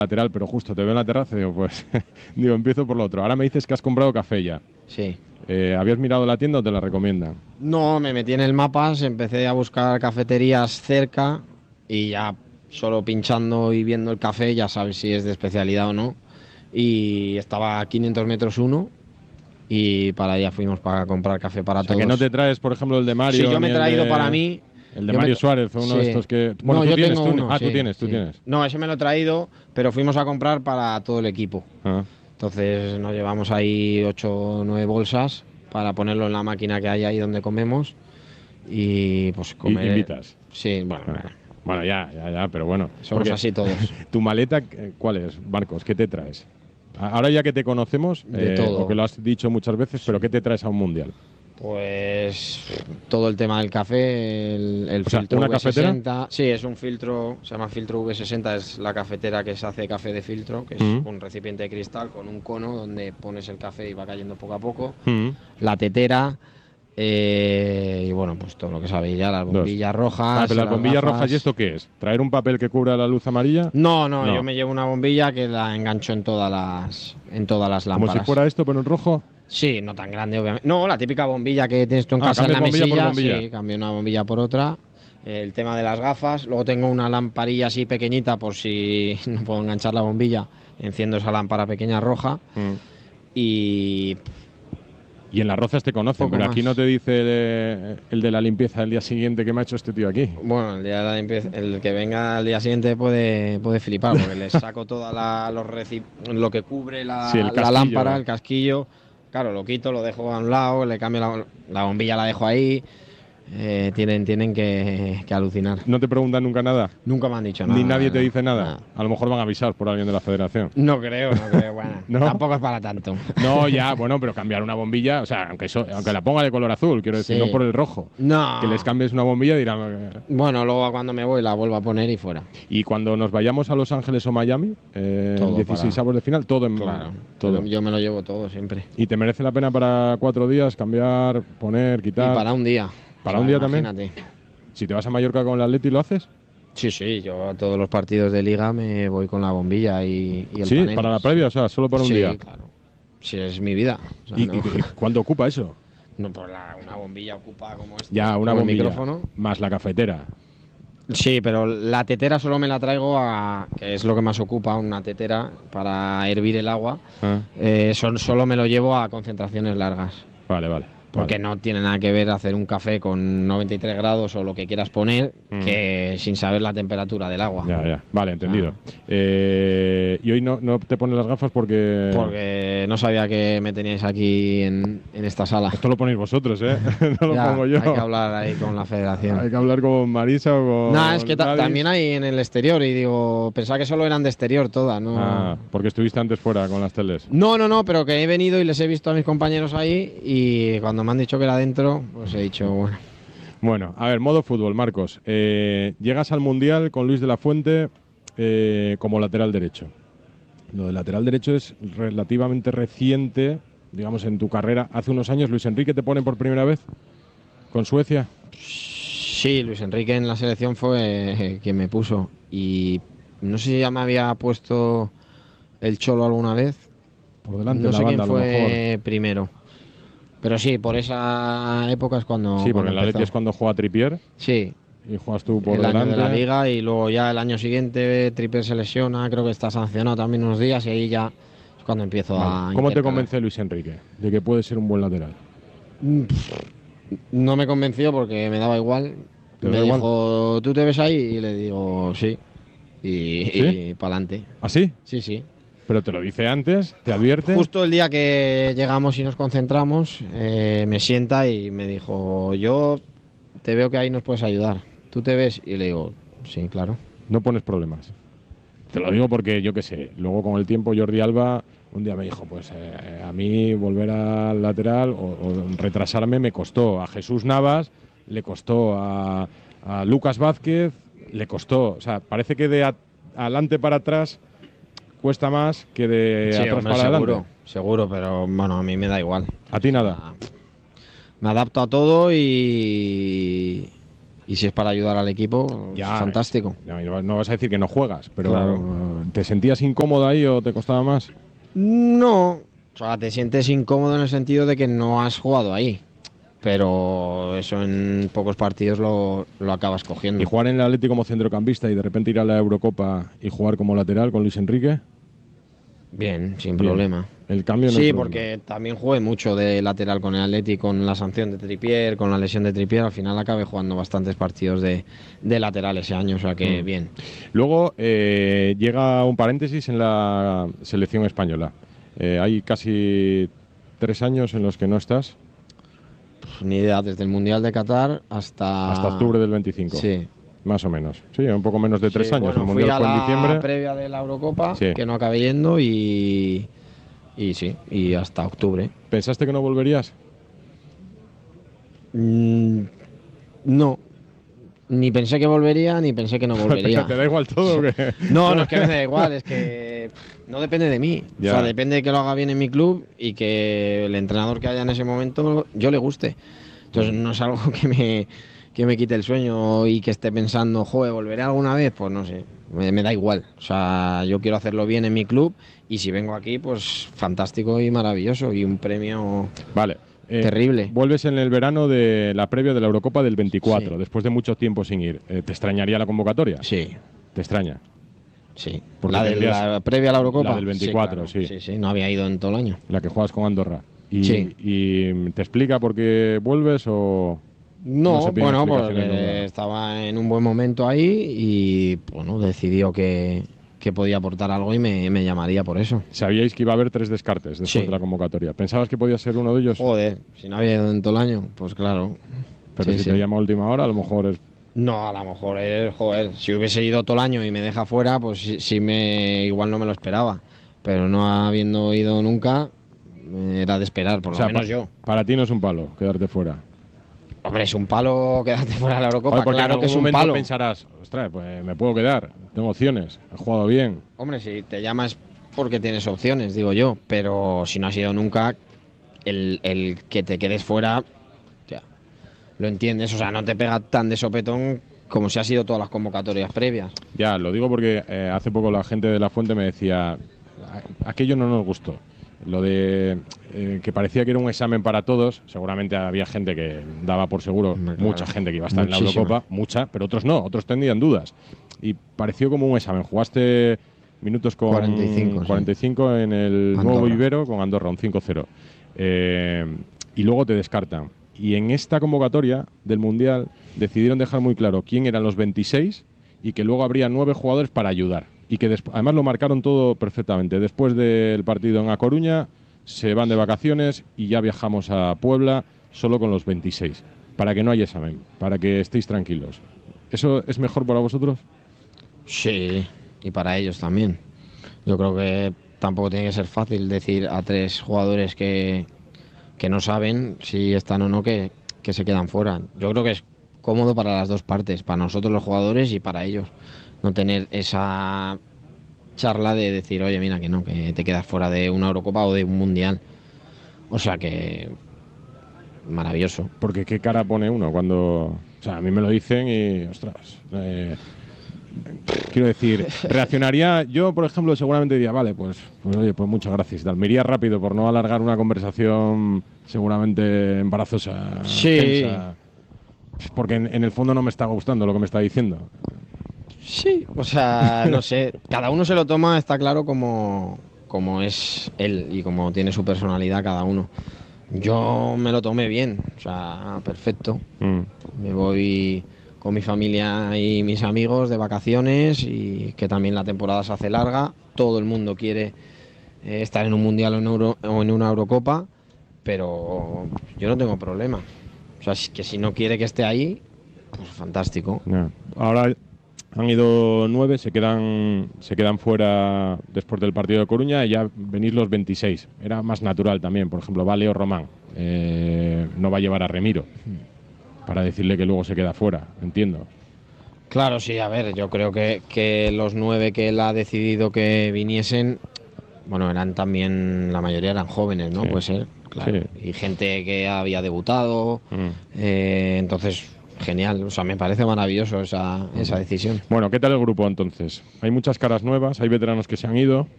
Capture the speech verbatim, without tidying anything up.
lateral, pero justo te veo en la terraza y digo, pues, digo, empiezo por lo otro. Ahora me dices que has comprado café ya. Sí. Eh, ¿Habías mirado la tienda o te la recomiendan? No, me metí en el Mapas, empecé a buscar cafeterías cerca y ya solo pinchando y viendo el café ya sabes si es de especialidad o no. Y estaba a quinientos metros uno y para allá fuimos para comprar café para O sea, todos. que no te traes, por ejemplo, el de Mario. Sí, yo me he ni el traído de- para mí. El de yo me Mario tra- Suárez, uno de Sí. estos que. Bueno, No, tú yo tienes, tengo tú. uno, Ah, sí, tú tienes, tú sí. tienes. No, ese me lo he traído, pero fuimos a comprar para todo el equipo. Ah. Entonces nos llevamos ahí ocho o nueve bolsas para ponerlo en la máquina que hay ahí donde comemos y pues Y comer. invitas. Sí, bueno, Ah. Bueno, ya, ya, ya, pero bueno. somos porque así todos. ¿Tu maleta eh, cuál es, Marcos? ¿Qué te traes? A- Ahora ya que te conocemos, De eh, todo. o que lo has dicho muchas veces, pero ¿qué te traes a un mundial? Pues todo el tema del café, el, el O sea, filtro ¿una V cafetera? sesenta. Sí, es un filtro, se llama filtro V sesenta, es la cafetera que se hace café de filtro, que es Mm. un recipiente de cristal con un cono donde pones el café y va cayendo poco a poco. Mm. La tetera, eh, y bueno, pues todo lo que sabéis ya, las Dos. bombillas rojas. Ah, pero las bombillas gafas. rojas, ¿y esto qué es? ¿Traer un papel que cubra la luz amarilla? No, no, No. yo me llevo una bombilla que la engancho en todas las, en todas las Como lámparas. si fuera esto, pero en rojo. Sí, no tan grande, obviamente. No, la típica bombilla que tienes tú en Ah, casa en la cambias bombilla por mesilla. bombilla. Sí, cambio una bombilla por otra. El tema de las gafas. Luego tengo una lamparilla así pequeñita por si no puedo enganchar la bombilla. Enciendo esa lámpara pequeña roja. Mm. Y Y en las rozas te conocen, Poco pero aquí más. no te dice el, el de la limpieza del día siguiente que me ha hecho este tío aquí. bueno, el, día de la limpieza- el que venga al día siguiente puede, puede flipar porque le saco toda la, los reci- lo que cubre la, Sí, el la casquillo. lámpara, el casquillo. Claro, lo quito, lo dejo a un lado, le cambio la, la bombilla, la dejo ahí. Eh, tienen tienen que, que alucinar. No te preguntan nunca nada. Nunca me han dicho nada. Ni nadie la te verdad. dice nada. Nada. A lo mejor van a avisar por alguien de la federación. No creo, no creo. Bueno, ¿No? tampoco es para tanto. No, ya, bueno, pero cambiar una bombilla, o sea, aunque, eso, aunque la ponga de color azul, quiero decir, Sí. no por el rojo. No. Que les cambies una bombilla dirán. eh. Bueno, luego cuando me voy la vuelvo a poner y fuera. Y cuando nos vayamos a Los Ángeles o Miami, eh, Todo dieciséis para- avos de final, todo en Claro. todo. Yo me lo llevo todo siempre. Y te merece la pena para cuatro días cambiar, poner, quitar. Y para un día. ¿Para un día también? Imagínate. Si te vas a Mallorca con el Atleti, ¿lo haces? Sí, sí, yo a todos los partidos de liga me voy con la bombilla y, y el Sí, panel. para la previa, o sea, solo para un Sí, día. claro. Sí, es mi vida. O sea, ¿Y, no, y- y cuánto ocupa eso? no, pues la- una bombilla ocupa como esto. Ya, una como el bombilla. micrófono. Más la cafetera. Sí, pero la tetera solo me la traigo a, que es lo que más ocupa, una tetera para hervir el agua. Ah, Eh, son, solo me lo llevo a concentraciones largas. vale, vale. Porque vale. no tiene nada que ver hacer un café con noventa y tres grados o lo que quieras poner Mm. que sin saber la temperatura del agua. Ya, ya. Vale, entendido. Ah. Eh, y hoy no, no te pones las gafas porque. Porque no sabía que me teníais aquí en, en esta sala. Esto lo ponéis vosotros, ¿eh? no lo Ya, pongo yo. Hay que hablar ahí con la federación. Hay que hablar con Marisa o con. No, es que ta- Gladys. también hay en el exterior y digo, pensaba que solo eran de exterior todas, ¿no? Ah, porque estuviste antes fuera con las teles. No, no, no, pero que he venido y les he visto a mis compañeros ahí y cuando me han dicho que era dentro, pues he dicho, bueno. Bueno, a ver, modo fútbol, Marcos. Eh, llegas al Mundial con Luis de la Fuente eh, como lateral derecho. Lo del lateral derecho es relativamente reciente, digamos, en tu carrera. Hace unos años, Luis Enrique te pone por primera vez con Suecia. Sí, Luis Enrique en la selección fue eh, quien me puso y no sé si ya me había puesto el Cholo alguna vez. Por delante No de la sé banda, quién a lo mejor. fue primero. Pero sí, por esa época es cuando. Sí, porque cuando en la Leti empezó. es cuando juega Trippier Sí, y juegas tú por el delante. año de la liga y luego ya el año siguiente Trippier se lesiona, creo que está sancionado también unos días y ahí ya es cuando empiezo Vale. a. ¿Cómo te intercalar. convence Luis Enrique de que puede ser un buen lateral? No me convenció porque me daba igual. ¿Te Me da igual? dijo, ¿tú te ves ahí? Y le digo, sí. Y, ¿Sí? y para adelante. ¿Así? Sí, sí. Pero te lo dice antes, te advierte. Justo el día que llegamos y nos concentramos, eh, me sienta y me dijo, yo te veo que ahí nos puedes ayudar. ¿Tú te ves? Y le digo, sí, claro. No pones problemas. Te lo digo porque yo qué sé, luego con el tiempo Jordi Alba un día me dijo, pues eh, a mí volver al lateral o, o retrasarme me costó. A Jesús Navas le costó, a, a Lucas Vázquez le costó. O sea, parece que de a- adelante para atrás cuesta más que de Sí, atrás hombre, para seguro, adelante. seguro, pero bueno, a mí me da igual. A ti nada. Ah, Me adapto a todo y, y si es para ayudar al equipo, Ya, fantástico. No, no vas a decir que no juegas, pero Claro. ¿te sentías incómodo ahí o te costaba más? No, o sea, te sientes incómodo en el sentido de que no has jugado ahí, pero eso en pocos partidos lo, lo acabas cogiendo. Y jugar en el Atlético como centrocampista y de repente ir a la Eurocopa y jugar como lateral con Luis Enrique. Bien, sin Bien. problema. El cambio no Sí, es problema. porque también jugué mucho de lateral con el Atleti, con la sanción de Trippier, con la lesión de Trippier. Al final acabé jugando bastantes partidos de, de lateral ese año, o sea que Mm. bien. Luego eh, llega un paréntesis en la selección española. Eh, hay casi tres años en los que no estás, Pues ni idea, desde el Mundial de Qatar hasta... hasta octubre del veinticinco. Sí. Más o menos. Sí, un poco menos de tres Sí, años. bueno, el fui Mundial a fue en la diciembre. previa de la Eurocopa, Sí. que no acabé yendo, y, y sí, y hasta octubre. ¿Pensaste que no volverías? Mm, no, ni pensé que volvería, ni pensé que no volvería. ¿Te da igual todo o qué? No, no es que me da igual, es que pff, no depende de mí. Ya. O sea, depende de que lo haga bien en mi club y que el entrenador que haya en ese momento yo le guste. Entonces no es algo que me, que me quite el sueño y que esté pensando, joder, ¿volveré alguna vez? Pues no sé, me, me da igual. O sea, yo quiero hacerlo bien en mi club y si vengo aquí, pues fantástico y maravilloso y un premio Vale. Eh, terrible. Vuelves en el verano de la previa de la Eurocopa del veinticuatro, Sí. después de mucho tiempo sin ir. Eh, ¿Te extrañaría la convocatoria? Sí, ¿Te extraña? sí. Porque La, de, tendrías- la previa a la Eurocopa. la del veinticuatro, sí. Sí, sí, no había ido en todo el año. La que juegas con Andorra. Y, Sí. y ¿te explica por qué vuelves o...? No, No se piden bueno, explicaciones porque nunca. estaba en un buen momento ahí y bueno, decidió que, que podía aportar algo y me, me llamaría por eso. Sabíais que iba a haber tres descartes después Sí. de la convocatoria. ¿Pensabas que podía ser uno de ellos? Joder, si no había ido en todo el año, pues claro. Pero Sí, si sí. te llama a última hora, a lo mejor es... No, a lo mejor es, joder, si hubiese ido todo el año y me deja fuera, pues sí, sí me, igual no me lo esperaba. Pero no habiendo ido nunca, eh, era de esperar, por O sea, lo menos pa- yo. para ti no es un palo quedarte fuera. Hombre, es un palo quedarte fuera de la Eurocopa, Joder, porque claro en que algún es un momento palo. pensarás, ostras, pues me puedo quedar, tengo opciones, he jugado bien. Hombre, si te llamas porque tienes opciones, digo yo, pero si no has ido nunca, el, el que te quedes fuera, ya, lo entiendes, o sea, no te pega tan de sopetón como si ha sido todas las convocatorias previas. Ya, lo digo porque eh, hace poco la gente de La Fuente me decía, "A- aquello no nos gustó. Lo de eh, que parecía que era un examen para todos, seguramente había gente que daba por seguro, Hombre, claro. mucha gente que iba a estar en Muchísima. la Eurocopa, mucha, pero otros no, otros tenían dudas. Y pareció como un examen. Jugaste minutos con cuarenta y cinco, sí. cuarenta y cinco en el Andorra. nuevo Ibero con Andorra, un cinco cero. Eh, y luego te descartan. Y en esta convocatoria del Mundial decidieron dejar muy claro quién eran los veintiséis y que luego habría nueve jugadores para ayudar. Y que desp- además lo marcaron todo perfectamente. Después del partido en A Coruña, se van de vacaciones y ya viajamos a Puebla solo con los veintiséis. Para que no haya examen, para que estéis tranquilos. ¿Eso es mejor para vosotros? Sí, y para ellos también. Yo creo que tampoco tiene que ser fácil decir a tres jugadores que, que no saben si están o no que, que se quedan fuera. Yo creo que es cómodo para las dos partes, para nosotros los jugadores y para ellos. No tener esa charla de decir, oye, mira que no, que te quedas fuera de una Eurocopa o de un Mundial. O sea que maravilloso. Porque qué cara pone uno cuando... O sea, a mí me lo dicen y, ostras... eh, quiero decir, reaccionaría... Yo, por ejemplo, seguramente diría, vale, pues, pues oye, pues muchas gracias. y tal. Me iría rápido por no alargar una conversación seguramente embarazosa, Sí. tensa. Porque en, en el fondo no me está gustando lo que me está diciendo. Sí, o sea, no sé, cada uno se lo toma, está claro, como, como es él y como tiene su personalidad cada uno. Yo me lo tomé bien, o sea, perfecto. Mm. Me voy con mi familia y mis amigos de vacaciones y que también la temporada se hace larga. Todo el mundo quiere eh, estar en un mundial o en, Euro- o en una Eurocopa, pero yo no tengo problema. O sea, es que si no quiere que esté ahí, pues fantástico. Ya. Ahora han ido nueve, se quedan, se quedan fuera después del partido de Coruña y ya venís los veintiséis. Era más natural también. Por ejemplo, va Leo Román. Eh, no va a llevar a Remiro para decirle que luego se queda fuera. Entiendo. Claro, sí, a ver, yo creo que, que los nueve que él ha decidido que viniesen, bueno, eran también, la mayoría eran jóvenes, ¿no? Sí. Puede ser, claro. Sí. Y gente que había debutado, Mm. eh, entonces genial, o sea, me parece maravilloso esa, esa decisión. Bueno, ¿qué tal el grupo entonces? Hay muchas caras nuevas, hay veteranos que se han ido.